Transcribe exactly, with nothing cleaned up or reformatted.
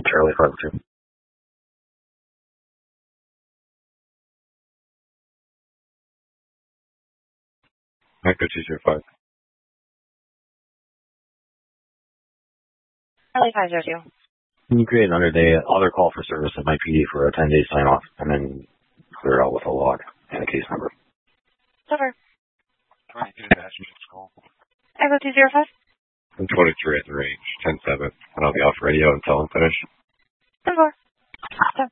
Charlie five oh two. Echo two zero five. Charlie five zero two. Can you create another day, other call for service at my P D for a ten day sign off and then clear it out with a log and a case number? Over. twenty-two passenger call. Echo two zero five. I'm twenty-three at the range, ten seven, and I'll be off radio until I'm finished. ten four.